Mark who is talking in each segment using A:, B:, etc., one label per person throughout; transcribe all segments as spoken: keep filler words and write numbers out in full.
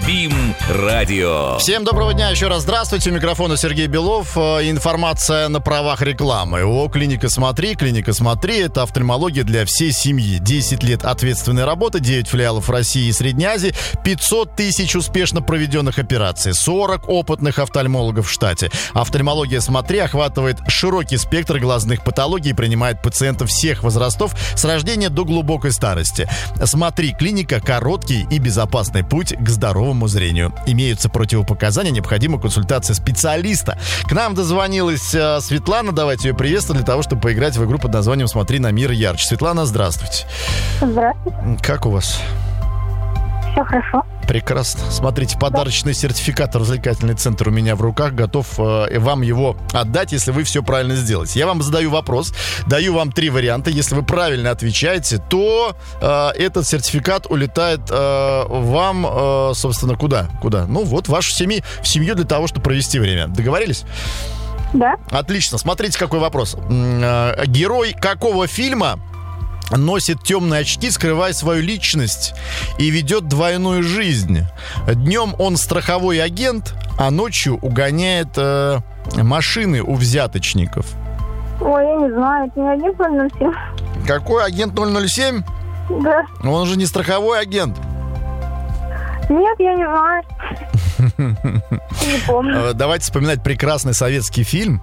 A: БИМ радио.
B: Всем доброго дня еще раз. Здравствуйте. У микрофона Сергей Белов. Информация на правах рекламы. ООО «Клиника Смотри». «Клиника Смотри» — это офтальмология для всей семьи. десять лет ответственной работы, девять филиалов в России и Средней Азии, пятьсот тысяч успешно проведенных операций, сорок опытных офтальмологов в штате. Офтальмология «Смотри» охватывает широкий спектр глазных патологий и принимает пациентов всех возрастов с рождения до глубокой старости. «Смотри» клиника — короткий и безопасный путь к здоровому зрению. Имеются противопоказания, необходима консультация специалиста. К нам дозвонилась э, Светлана. Давайте ее приветствуем для того, чтобы поиграть в игру под названием «Смотри на мир ярче». Светлана, здравствуйте.
C: Здравствуйте.
B: Как у вас?
C: Все хорошо.
B: Прекрасно. Смотрите, подарочный сертификат «Развлекательный центр» у меня в руках. Готов э, вам его отдать, если вы все правильно сделаете. Я вам задаю вопрос, даю вам три варианта. Если вы правильно отвечаете, то э, этот сертификат улетает э, вам, э, собственно, куда? Куда? Ну, вот в вашу семью, в семью для того, чтобы провести время. Договорились?
C: Да.
B: Отлично. Смотрите, какой вопрос. Э, герой какого фильма носит темные очки, скрывая свою личность, и ведет двойную жизнь? Днем он страховой агент, а ночью угоняет э, машины у взяточников.
C: Ой, я не знаю, это не агент ноль ноль семь.
B: Какой агент ноль ноль семь?
C: Да.
B: Он же не страховой агент.
C: Нет, я не знаю. Не помню.
B: Давайте вспоминать прекрасный советский фильм.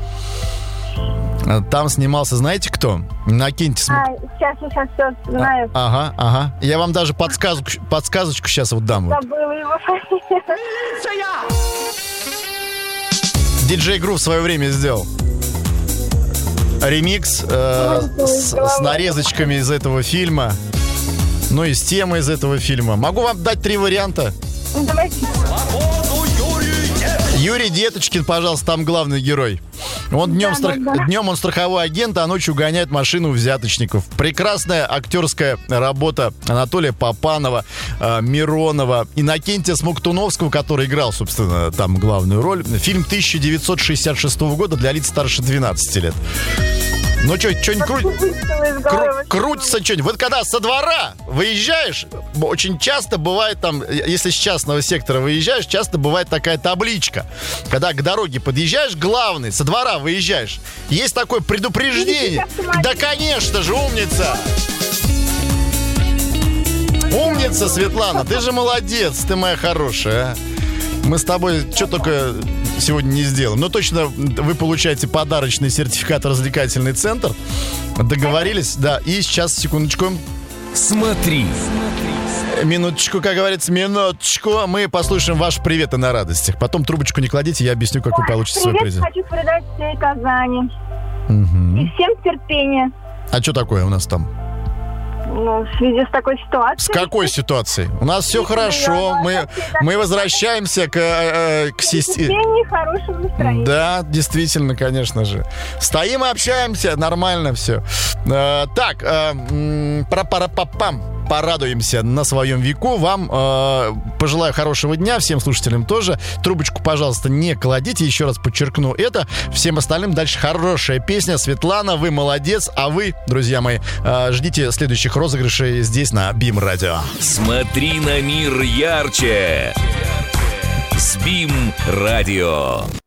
B: Там снимался, знаете кто? Накиньте см...
C: А, сейчас, я сейчас все знаю.
B: А, ага, ага. Я вам даже подсказку, подсказочку сейчас вот дам. Вот.
C: Забыла его фамилию.
B: Диджей Грув в свое время сделал ремикс э, с, с нарезочками из этого фильма. Ну и с темой из этого фильма. Могу вам дать три варианта?
C: Ну, давайте.
B: Юрий Деточкин, пожалуйста, там главный герой. Он днем,
C: да,
B: страх...
C: да, да.
B: днем он страховой агент, а ночью гоняет машину у взяточников. Прекрасная актерская работа Анатолия Папанова, э, Миронова, Иннокентия Смоктуновского, который играл, собственно, там главную роль. Фильм тысяча девятьсот шестьдесят шестого года для лиц старше двенадцати лет. Ну что, что-нибудь кру... кру... крутится что-нибудь. Вот когда со двора выезжаешь, очень часто бывает там, если с частного сектора выезжаешь, часто бывает такая табличка. Когда к дороге подъезжаешь, главный, со двора выезжаешь, есть такое предупреждение. Да, конечно же, умница! Умница, Светлана, ты же молодец, ты моя хорошая, а? Мы с тобой что только сегодня не сделаем. Но точно вы получаете подарочный сертификат «Развлекательный центр». Договорились? Да. И сейчас, секундочку.
A: Смотри.
B: Минуточку, как говорится, минуточку. Мы послушаем ваши приветы на радостях. Потом трубочку не кладите, я объясню, как вы получите свой
C: Привет,
B: приз.
C: хочу передать всей Казани.
B: Угу.
C: И всем терпения.
B: А что такое у нас там?
C: Ну, в связи с такой ситуацией.
B: С какой ситуацией? У нас все хорошо. Мы, мы возвращаемся к, э, к системе.
C: Терпение, хорошем настроении.
B: Да, действительно, конечно же. Стоим и общаемся, нормально все. Э, так, э, пара-пара-па-пам. Порадуемся на своем веку. Вам э, пожелаю хорошего дня, всем слушателям тоже. Трубочку, пожалуйста, не кладите. Еще раз подчеркну это. Всем остальным дальше хорошая песня. Светлана, вы молодец. А вы, друзья мои, э, ждите следующих розыгрышей здесь на БИМ радио.
A: Смотри на мир ярче с БИМ радио.